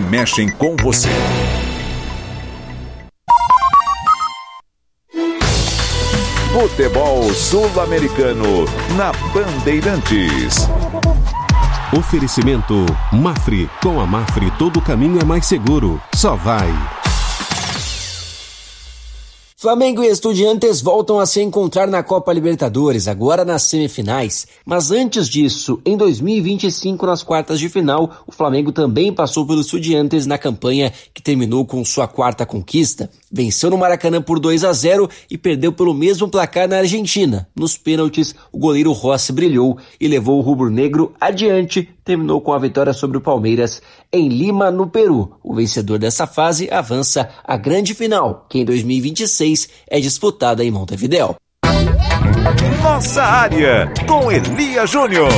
mexem com você. Futebol Sul-Americano na Bandeirantes. Oferecimento Mafre. Com a Mafre todo caminho é mais seguro. Só vai. Flamengo e Estudiantes voltam a se encontrar na Copa Libertadores, agora nas semifinais. Mas antes disso, em 2025, nas quartas de final, o Flamengo também passou pelos Estudiantes na campanha que terminou com sua quarta conquista. Venceu no Maracanã por 2-0 e perdeu pelo mesmo placar na Argentina. Nos pênaltis, o goleiro Rossi brilhou e levou o rubro-negro adiante. Terminou com a vitória sobre o Palmeiras em Lima, no Peru. O vencedor dessa fase avança à grande final, que em 2026 é disputada em Montevidéu. Nossa área, com Elia Júnior.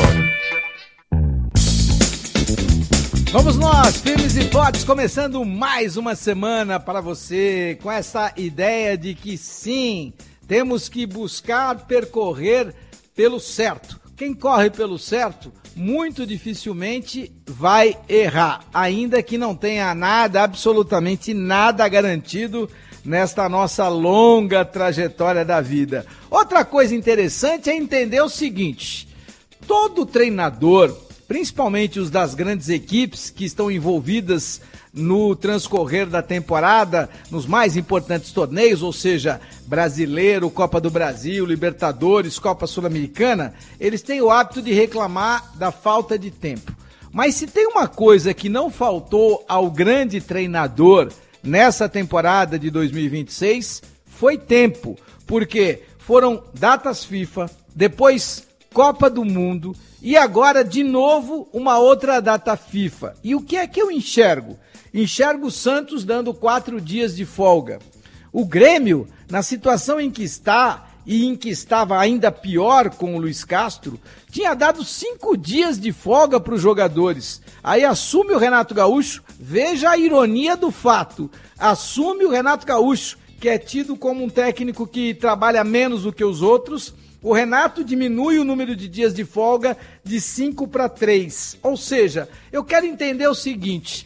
Vamos nós, firmes e fortes, começando mais uma semana para você, com essa ideia de que sim, temos que buscar percorrer pelo certo. Quem corre pelo certo, muito dificilmente vai errar, ainda que não tenha nada, absolutamente nada garantido nesta nossa longa trajetória da vida. Outra coisa interessante é entender o seguinte: todo treinador, principalmente os das grandes equipes que estão envolvidas no transcorrer da temporada, nos mais importantes torneios, ou seja, Brasileiro, Copa do Brasil, Libertadores, Copa Sul-Americana, eles têm o hábito de reclamar da falta de tempo. Mas se tem uma coisa que não faltou ao grande treinador nessa temporada de 2026, foi tempo, porque foram datas FIFA, depois Copa do Mundo e agora de novo uma outra data FIFA. E o que é que eu enxergo? Enxergo o Santos dando 4 dias de folga. O Grêmio, na situação em que está e em que estava ainda pior com o Luiz Castro, tinha dado 5 dias de folga para os jogadores. Aí assume o Renato Gaúcho, veja a ironia do fato, assume o Renato Gaúcho, que é tido como um técnico que trabalha menos do que os outros. O Renato diminui o número de dias de folga de 5 para 3. Ou seja, eu quero entender o seguinte: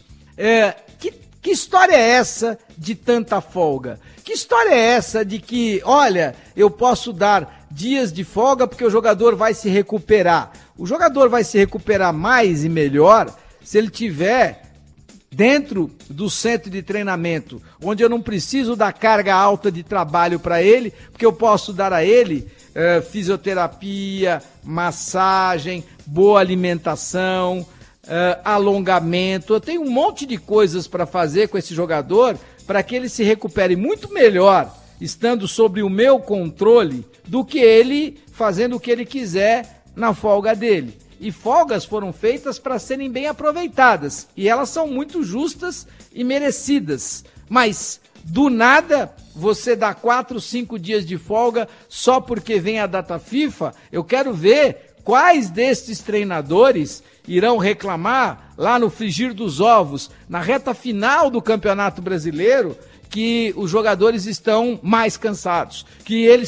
que história é essa de tanta folga? Que história é essa de que, olha, eu posso dar dias de folga porque o jogador vai se recuperar? O jogador vai se recuperar mais e melhor se ele tiver dentro do centro de treinamento, onde eu não preciso dar carga alta de trabalho para ele, porque eu posso dar a ele fisioterapia, massagem, boa alimentação, alongamento. Eu tenho um monte de coisas para fazer com esse jogador para que ele se recupere muito melhor estando sob o meu controle do que ele fazendo o que ele quiser na folga dele. E folgas foram feitas para serem bem aproveitadas e elas são muito justas e merecidas. Mas do nada você dá 4, 5 dias de folga só porque vem a data FIFA? Eu quero ver quais destes treinadores irão reclamar lá no frigir dos ovos, na reta final do Campeonato Brasileiro, que os jogadores estão mais cansados, que eles